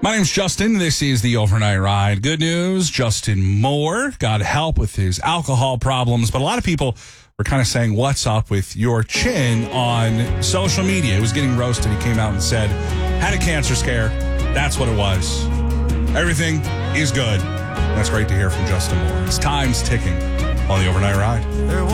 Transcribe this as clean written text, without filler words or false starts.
My name's Justin. This is the Overnight Ride. Good news, Justin Moore got help with his alcohol problems, but a lot of people were kind of saying, what's up with your chin on social media? It was getting roasted. He came out and said, had a cancer scare. That's what it was. Everything is good. That's great to hear from Justin Moore. His time's ticking on the Overnight Ride.